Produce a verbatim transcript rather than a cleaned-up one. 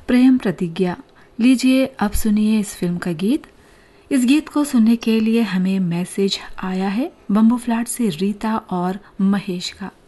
प्रेम प्रतिज्ञा। लीजिए अब सुनिए इस फिल्म का गीत। इस गीत को सुनने के लिए हमें मैसेज आया है बम्बू फ्लैट से रीता और महेश का।